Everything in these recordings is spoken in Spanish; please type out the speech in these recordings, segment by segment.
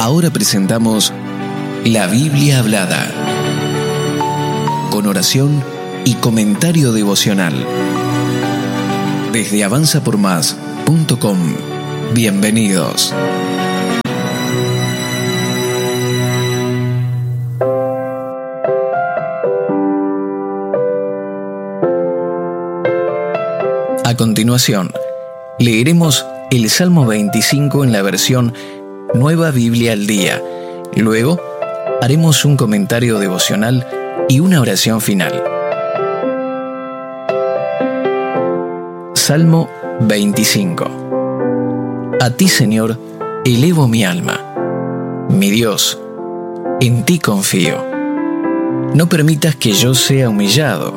Ahora presentamos la Biblia Hablada, con oración y comentario devocional. Desde avanzapormás.com. Bienvenidos. A continuación, leeremos el Salmo 25 en la versión Nueva Biblia al Día. Luego, haremos un comentario devocional y una oración final. Salmo 25. A ti, Señor, elevo mi alma. Mi Dios, en ti confío. No permitas que yo sea humillado.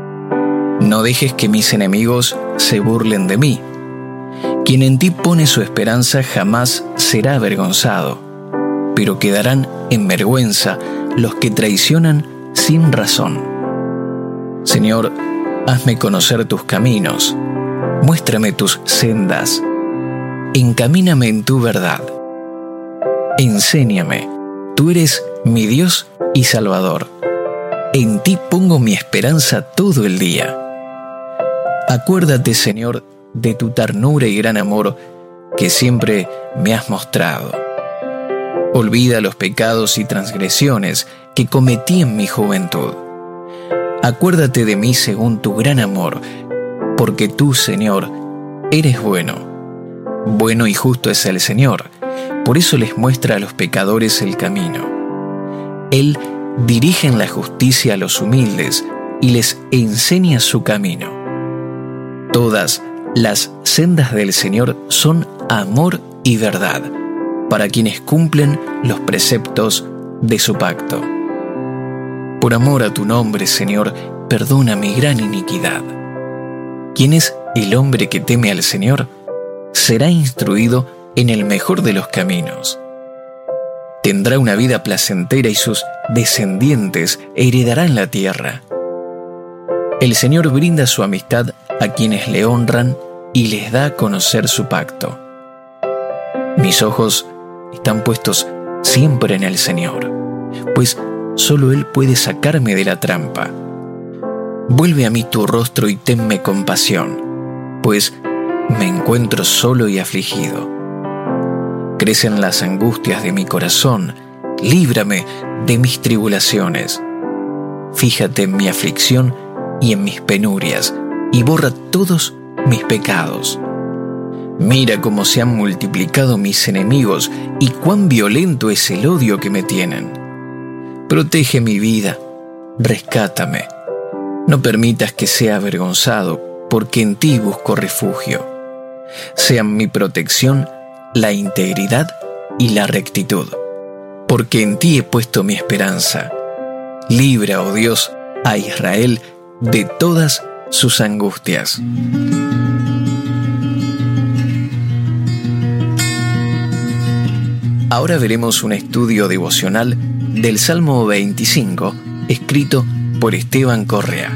No dejes que mis enemigos se burlen de mí. Quien en ti pone su esperanza jamás será avergonzado, pero quedarán en vergüenza los que traicionan sin razón. Señor, hazme conocer tus caminos, muéstrame tus sendas, encamíname en tu verdad. Enséñame, tú eres mi Dios y Salvador. En ti pongo mi esperanza todo el día. Acuérdate, Señor, de tu ternura y gran amor que siempre me has mostrado. Olvida los pecados y transgresiones que cometí en mi juventud. Acuérdate de mí según tu gran amor, porque tú, Señor, eres bueno. Bueno y justo es el Señor, por eso les muestra a los pecadores el camino. Él dirige en la justicia a los humildes y les enseña su camino. Todas las sendas del Señor son amor y verdad para quienes cumplen los preceptos de su pacto. Por amor a tu nombre, Señor, perdona mi gran iniquidad. ¿Quién es el hombre que teme al Señor? Será instruido en el mejor de los caminos. Tendrá una vida placentera y sus descendientes heredarán la tierra. El Señor brinda su amistad a quienes le honran y les da a conocer su pacto. Mis ojos están puestos siempre en el Señor, pues solo Él puede sacarme de la trampa. Vuelve a mí tu rostro y tenme compasión, pues me encuentro solo y afligido. Crecen las angustias de mi corazón, líbrame de mis tribulaciones. Fíjate en mi aflicción y en mis penurias, y borra todos mis pecados. Mira cómo se han multiplicado mis enemigos y cuán violento es el odio que me tienen. Protege mi vida, rescátame. No permitas que sea avergonzado, porque en ti busco refugio. Sean mi protección la integridad y la rectitud, porque en ti he puesto mi esperanza. Libra, oh Dios, a Israel de todas sus angustias. Ahora veremos un estudio devocional del Salmo 25, escrito por Esteban Correa.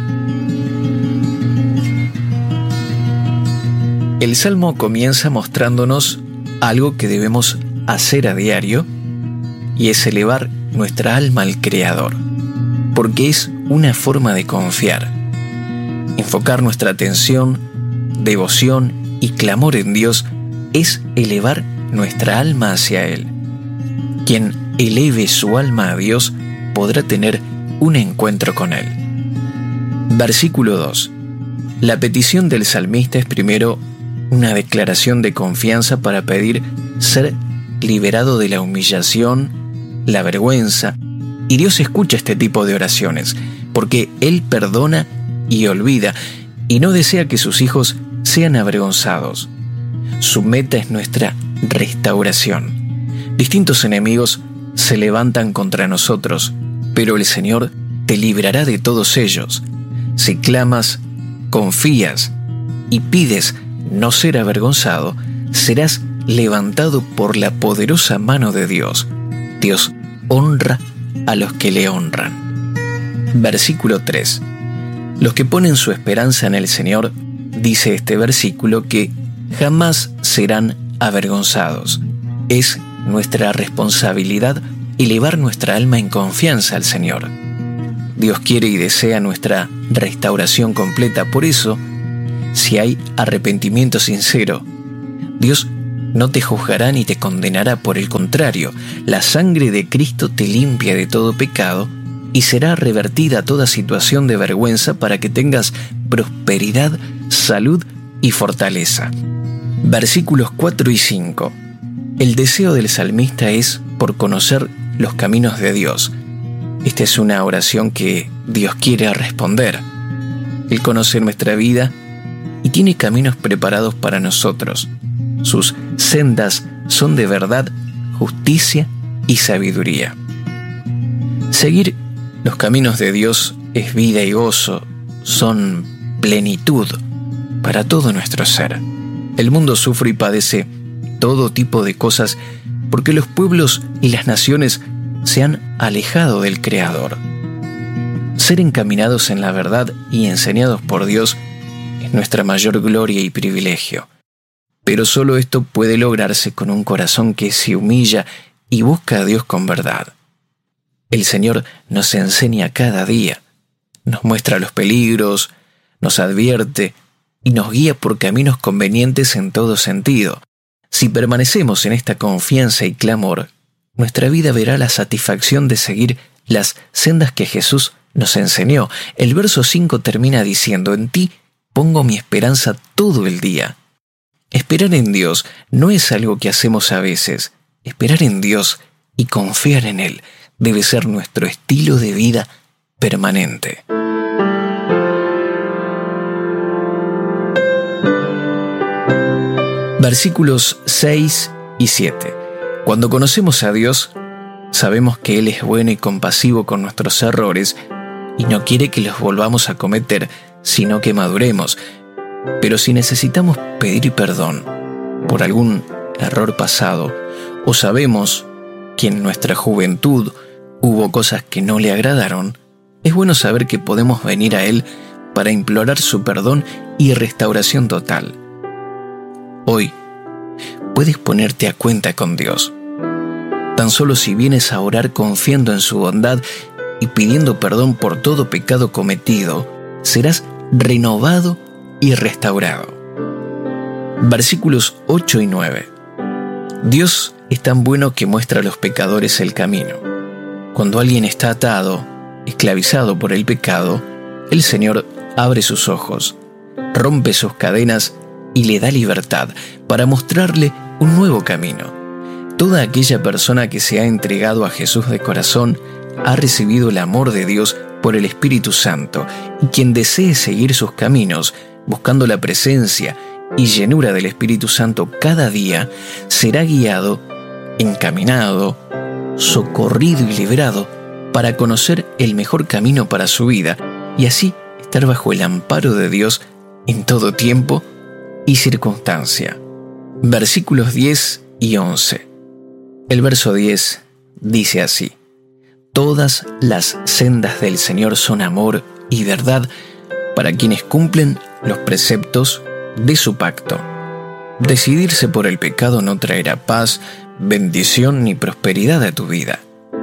El Salmo comienza mostrándonos algo que debemos hacer a diario, y es elevar nuestra alma al Creador, porque es una forma de confiar. Enfocar nuestra atención, devoción y clamor en Dios es elevar nuestra alma hacia Él. Quien eleve su alma a Dios podrá tener un encuentro con Él. Versículo 2. La petición del salmista es primero una declaración de confianza para pedir ser liberado de la humillación, la vergüenza, y Dios escucha este tipo de oraciones, porque Él perdona y olvida, y no desea que sus hijos sean avergonzados. Su meta es nuestra restauración. Distintos enemigos se levantan contra nosotros, pero el Señor te librará de todos ellos. Si clamas, confías y pides no ser avergonzado, serás levantado por la poderosa mano de Dios. Dios honra a los que le honran. Versículo 3. Los que ponen su esperanza en el Señor, dice este versículo, que jamás serán avergonzados. Es nuestra responsabilidad elevar nuestra alma en confianza al Señor. Dios quiere y desea nuestra restauración completa. Por eso, si hay arrepentimiento sincero, Dios no te juzgará ni te condenará. Por el contrario, la sangre de Cristo te limpia de todo pecado y será revertida toda situación de vergüenza para que tengas prosperidad, salud y fortaleza. Versículos 4 y 5. El deseo del salmista es por conocer los caminos de Dios. Esta es una oración que Dios quiere responder. Él conoce nuestra vida y tiene caminos preparados para nosotros. Sus sendas son de verdad, justicia y sabiduría. Seguir los caminos de Dios es vida y gozo, son plenitud para todo nuestro ser. El mundo sufre y padece todo tipo de cosas porque los pueblos y las naciones se han alejado del Creador. Ser encaminados en la verdad y enseñados por Dios es nuestra mayor gloria y privilegio. Pero solo esto puede lograrse con un corazón que se humilla y busca a Dios con verdad. El Señor nos enseña cada día, nos muestra los peligros, nos advierte y nos guía por caminos convenientes en todo sentido. Si permanecemos en esta confianza y clamor, nuestra vida verá la satisfacción de seguir las sendas que Jesús nos enseñó. El verso 5 termina diciendo: en ti pongo mi esperanza todo el día. Esperar en Dios no es algo que hacemos a veces. Esperar en Dios y confiar en Él debe ser nuestro estilo de vida permanente. Versículos 6 y 7. Cuando conocemos a Dios, sabemos que Él es bueno y compasivo con nuestros errores y no quiere que los volvamos a cometer, sino que maduremos. Pero si necesitamos pedir perdón por algún error pasado, o sabemos que en nuestra juventud hubo cosas que no le agradaron, es bueno saber que podemos venir a Él para implorar su perdón y restauración total. Hoy puedes ponerte a cuenta con Dios. Tan solo si vienes a orar confiando en su bondad y pidiendo perdón por todo pecado cometido, serás renovado y restaurado. Versículos 8 y 9. Dios es tan bueno que muestra a los pecadores el camino. Cuando alguien está atado, esclavizado por el pecado, el Señor abre sus ojos, rompe sus cadenas y le da libertad para mostrarle un nuevo camino. Toda aquella persona que se ha entregado a Jesús de corazón ha recibido el amor de Dios por el Espíritu Santo, y quien desee seguir sus caminos, buscando la presencia y llenura del Espíritu Santo cada día, será guiado, encaminado, socorrido y liberado para conocer el mejor camino para su vida y así estar bajo el amparo de Dios en todo tiempo y circunstancia. Versículos 10 y 11. El verso 10 dice así: todas las sendas del Señor son amor y verdad para quienes cumplen los preceptos de su pacto. Decidirse por el pecado no traerá paz, bendición ni prosperidad a tu vida.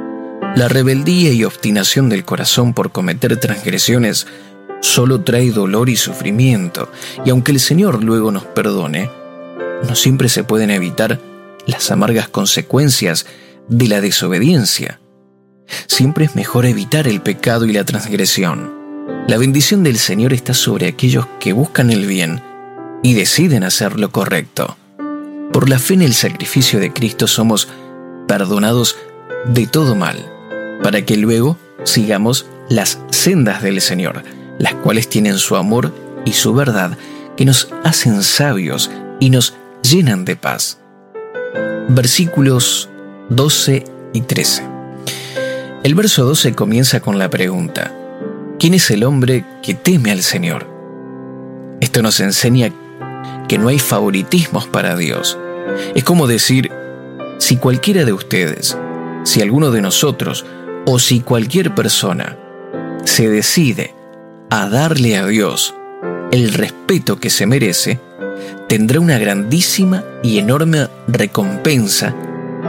La rebeldía y obstinación del corazón por cometer transgresiones solo trae dolor y sufrimiento, y aunque el Señor luego nos perdone, no siempre se pueden evitar las amargas consecuencias de la desobediencia. Siempre es mejor evitar el pecado y la transgresión. La bendición del Señor está sobre aquellos que buscan el bien y deciden hacer lo correcto. Por la fe en el sacrificio de Cristo somos perdonados de todo mal, para que luego sigamos las sendas del Señor, las cuales tienen su amor y su verdad, que nos hacen sabios y nos llenan de paz. Versículos 12 y 13. El verso 12 comienza con la pregunta: ¿quién es el hombre que teme al Señor? Esto nos enseña que no hay favoritismos para Dios. Es como decir, si cualquiera de ustedes, si alguno de nosotros o si cualquier persona se decide a darle a Dios el respeto que se merece, tendrá una grandísima y enorme recompensa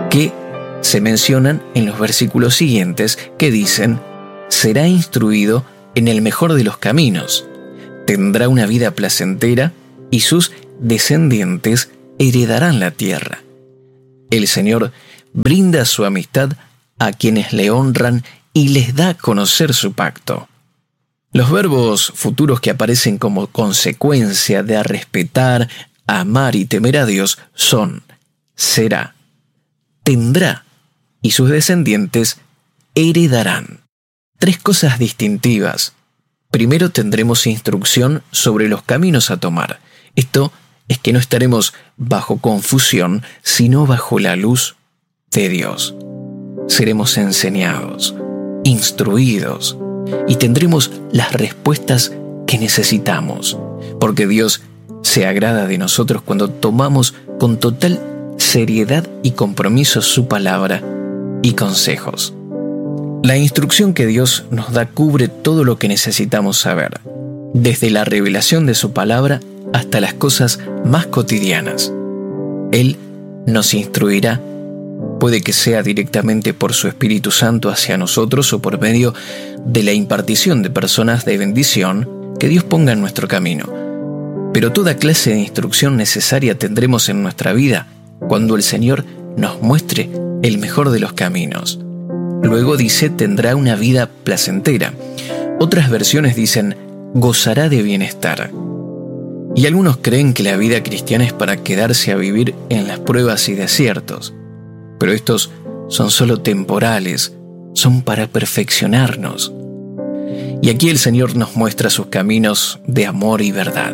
que se mencionan en los versículos siguientes, que dicen: será instruido en el mejor de los caminos, tendrá una vida placentera y sus descendientes heredarán la tierra. El Señor brinda su amistad a quienes le honran y les da a conocer su pacto. Los verbos futuros que aparecen como consecuencia de respetar, amar y temer a Dios son: será, tendrá y sus descendientes heredarán. 3 cosas distintivas. Primero, tendremos instrucción sobre los caminos a tomar. Esto es que no estaremos bajo confusión, sino bajo la luz de Dios. Seremos enseñados, instruidos, y tendremos las respuestas que necesitamos, porque Dios se agrada de nosotros cuando tomamos con total seriedad y compromiso su palabra y consejos. La instrucción que Dios nos da cubre todo lo que necesitamos saber, desde la revelación de su palabra hasta las cosas más cotidianas. Él nos instruirá, puede que sea directamente por su Espíritu Santo hacia nosotros o por medio de la impartición de personas de bendición que Dios ponga en nuestro camino. Pero toda clase de instrucción necesaria tendremos en nuestra vida cuando el Señor nos muestre el mejor de los caminos. Luego dice: tendrá una vida placentera. Otras versiones dicen: gozará de bienestar. Y algunos creen que la vida cristiana es para quedarse a vivir en las pruebas y desiertos. Pero estos son solo temporales, son para perfeccionarnos. Y aquí el Señor nos muestra sus caminos de amor y verdad.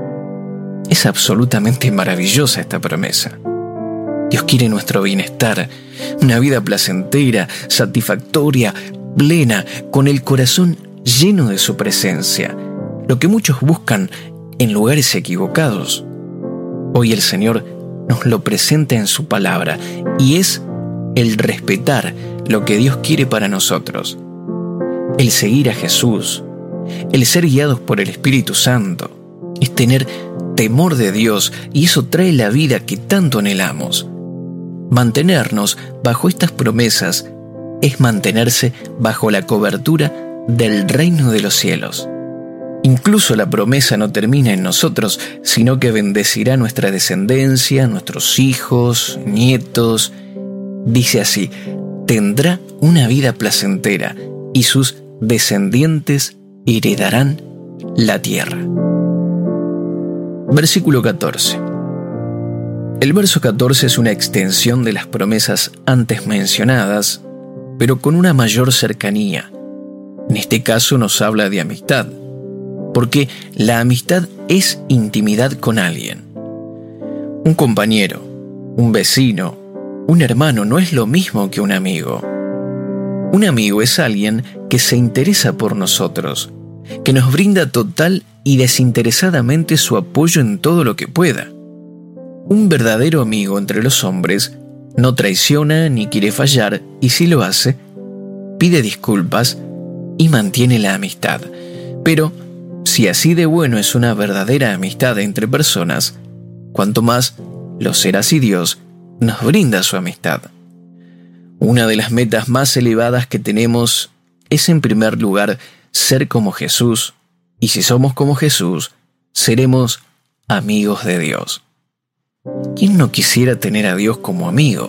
Es absolutamente maravillosa esta promesa. Dios quiere nuestro bienestar, una vida placentera, satisfactoria, plena, con el corazón lleno de su presencia, lo que muchos buscan en lugares equivocados. Hoy el Señor nos lo presenta en su palabra y es el respetar lo que Dios quiere para nosotros, el seguir a Jesús, el ser guiados por el Espíritu Santo, es tener temor de Dios, y eso trae la vida que tanto anhelamos. Mantenernos bajo estas promesas es mantenerse bajo la cobertura del reino de los cielos. Incluso la promesa no termina en nosotros, sino que bendecirá nuestra descendencia, nuestros hijos, nietos. Dice así: tendrá una vida placentera y sus descendientes heredarán la tierra. Versículo 14. El verso 14 es una extensión de las promesas antes mencionadas, pero con una mayor cercanía. En este caso nos habla de amistad, porque la amistad es intimidad con alguien. Un compañero, un vecino, un hermano no es lo mismo que un amigo. Un amigo es alguien que se interesa por nosotros, que nos brinda total y desinteresadamente su apoyo en todo lo que pueda. Un verdadero amigo entre los hombres no traiciona ni quiere fallar, y si lo hace, pide disculpas y mantiene la amistad. Pero si así de bueno es una verdadera amistad entre personas, cuanto más lo será si Dios nos brinda su amistad. Una de las metas más elevadas que tenemos es, en primer lugar, ser como Jesús, y si somos como Jesús, seremos amigos de Dios. ¿Quién no quisiera tener a Dios como amigo?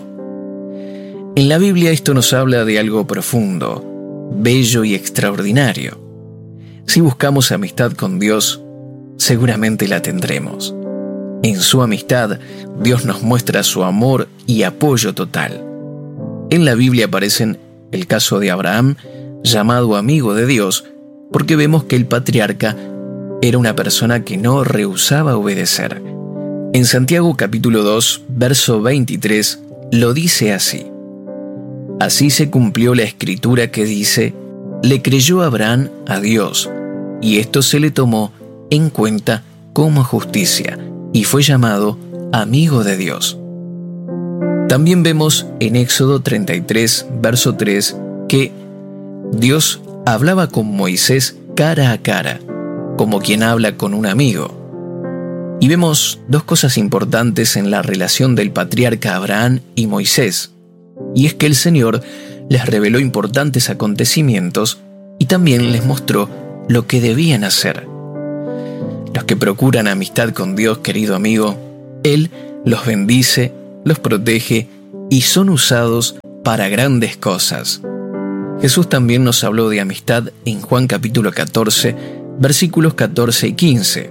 En la Biblia esto nos habla de algo profundo, bello y extraordinario. Si buscamos amistad con Dios, seguramente la tendremos. En su amistad, Dios nos muestra su amor y apoyo total. En la Biblia aparecen el caso de Abraham, llamado amigo de Dios, porque vemos que el patriarca era una persona que no rehusaba obedecer. En Santiago capítulo 2, verso 23, lo dice así: así se cumplió la escritura que dice: le creyó Abraham a Dios, y esto se le tomó en cuenta como justicia, y fue llamado amigo de Dios. También vemos en Éxodo 33, verso 3, que Dios hablaba con Moisés cara a cara, como quien habla con un amigo. Y vemos 2 cosas importantes en la relación del patriarca Abraham y Moisés. Y es que el Señor les reveló importantes acontecimientos y también les mostró lo que debían hacer. Los que procuran amistad con Dios, querido amigo, Él los bendice, los protege y son usados para grandes cosas. Jesús también nos habló de amistad en Juan capítulo 14, versículos 14 y 15.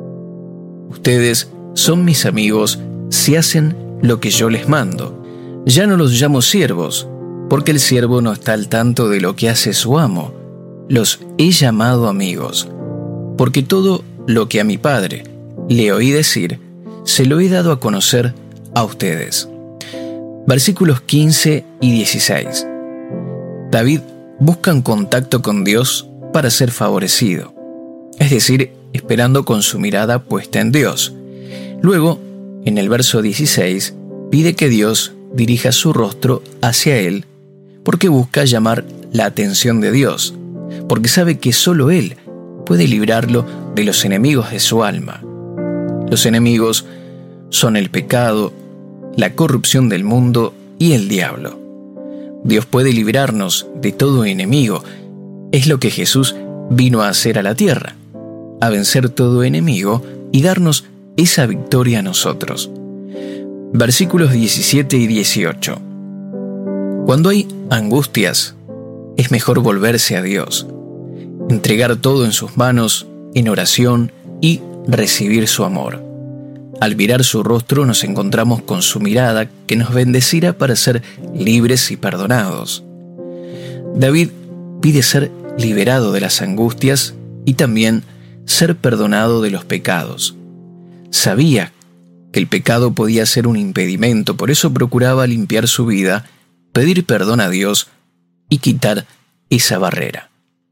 Ustedes son mis amigos si hacen lo que yo les mando. Ya no los llamo siervos, porque el siervo no está al tanto de lo que hace su amo. Los he llamado amigos, porque todo lo que a mi Padre le oí decir, se lo he dado a conocer a ustedes. Versículos 15 y 16. David busca un contacto con Dios para ser favorecido, es decir, esperando con su mirada puesta en Dios. Luego, en el verso 16, pide que Dios dirija su rostro hacia él, porque busca llamar la atención de Dios, porque sabe que solo Él puede librarlo de los enemigos de su alma. Los enemigos son el pecado, la corrupción del mundo y el diablo. Dios puede librarnos de todo enemigo. Es lo que Jesús vino a hacer a la tierra, a vencer todo enemigo y darnos esa victoria a nosotros. Versículos 17 y 18. Cuando hay angustias, es mejor volverse a Dios, entregar todo en sus manos en oración y recibir su amor. Al mirar su rostro nos encontramos con su mirada que nos bendecirá para ser libres y perdonados. David pide ser liberado de las angustias y también ser perdonado de los pecados. Sabía que el pecado podía ser un impedimento, por eso procuraba limpiar su vida, pedir perdón a Dios y quitar esa barrera.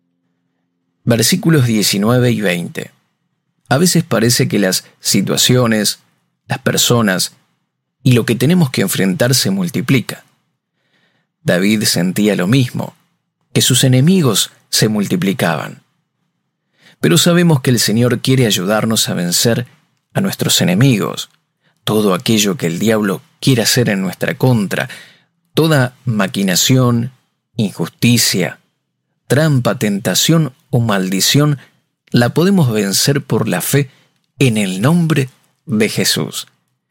Versículos 19 y 20. A veces parece que las situaciones, las personas y lo que tenemos que enfrentar se multiplica. David sentía lo mismo, que sus enemigos se multiplicaban. Pero sabemos que el Señor quiere ayudarnos a vencer a nuestros enemigos, todo aquello que el diablo quiere hacer en nuestra contra, toda maquinación, injusticia, trampa, tentación o maldición, la podemos vencer por la fe en el nombre de Jesús.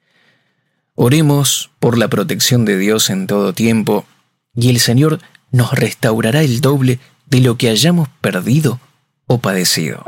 Oremos por la protección de Dios en todo tiempo y el Señor nos restaurará el doble de lo que hayamos perdido o padecido.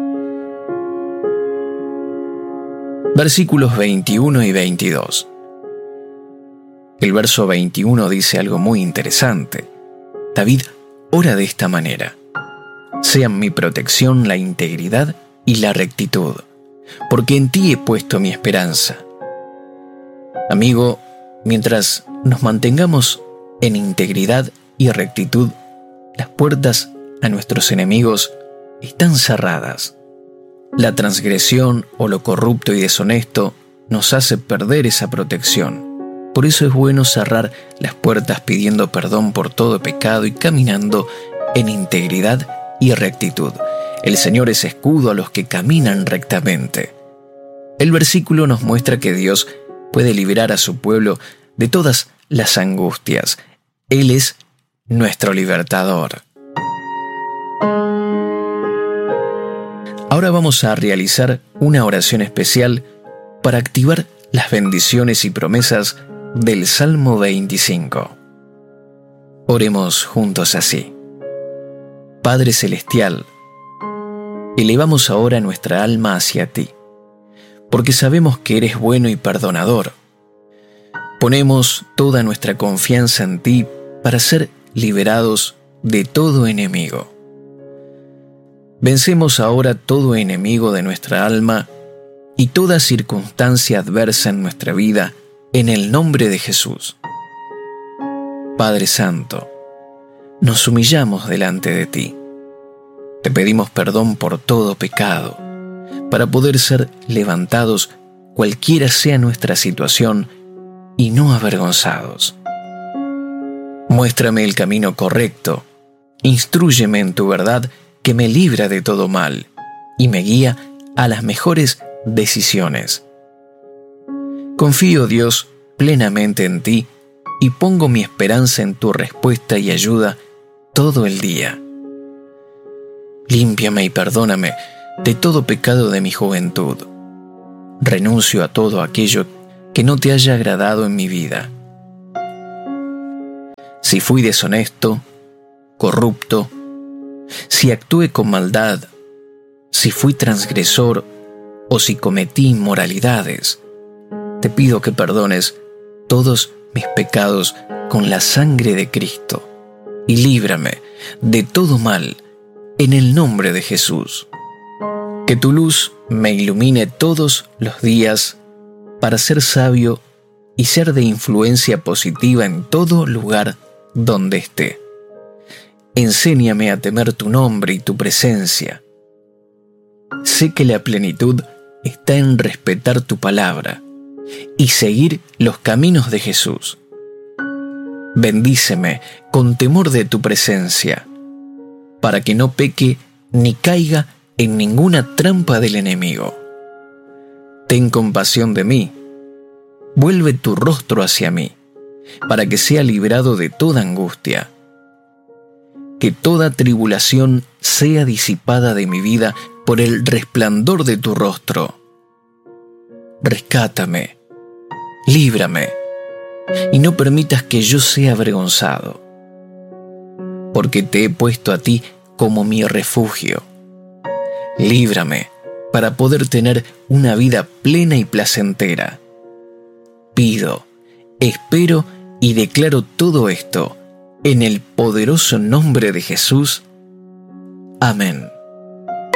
Versículos 21 y 22. El verso 21 dice algo muy interesante. David ora de esta manera: sean mi protección la integridad y la rectitud, porque en ti he puesto mi esperanza. Amigo, mientras nos mantengamos en integridad y rectitud, las puertas a nuestros enemigos están cerradas. La transgresión o lo corrupto y deshonesto nos hace perder esa protección. Por eso es bueno cerrar las puertas pidiendo perdón por todo pecado y caminando en integridad y rectitud. El Señor es escudo a los que caminan rectamente. El versículo nos muestra que Dios puede liberar a su pueblo de todas las angustias. Él es nuestro libertador. Ahora vamos a realizar una oración especial para activar las bendiciones y promesas del Salmo 25. Oremos juntos así. Padre Celestial, elevamos ahora nuestra alma hacia ti, porque sabemos que eres bueno y perdonador. Ponemos toda nuestra confianza en ti para ser liberados de todo enemigo. Vencemos ahora todo enemigo de nuestra alma y toda circunstancia adversa en nuestra vida en el nombre de Jesús. Padre Santo, nos humillamos delante de ti. Te pedimos perdón por todo pecado, para poder ser levantados cualquiera sea nuestra situación y no avergonzados. Muéstrame el camino correcto, instrúyeme en tu verdad que me libra de todo mal y me guía a las mejores decisiones. Confío, Dios, plenamente en ti y pongo mi esperanza en tu respuesta y ayuda todo el día. Límpiame y perdóname de todo pecado de mi juventud. Renuncio a todo aquello que no te haya agradado en mi vida. Si fui deshonesto, corrupto, si actué con maldad, si fui transgresor o si cometí inmoralidades, te pido que perdones todos mis pecados con la sangre de Cristo y líbrame de todo mal en el nombre de Jesús. Que tu luz me ilumine todos los días para ser sabio y ser de influencia positiva en todo lugar donde esté. Enséñame a temer tu nombre y tu presencia. Sé que la plenitud está en respetar tu palabra y seguir los caminos de Jesús. Bendíceme con temor de tu presencia, para que no peque ni caiga en ninguna trampa del enemigo. Ten compasión de mí, vuelve tu rostro hacia mí, para que sea librado de toda angustia. Que toda tribulación sea disipada de mi vida por el resplandor de tu rostro. Rescátame, líbrame, y no permitas que yo sea avergonzado, porque te he puesto a ti como mi refugio. Líbrame para poder tener una vida plena y placentera. Pido, espero y declaro todo esto en el poderoso nombre de Jesús. Amén.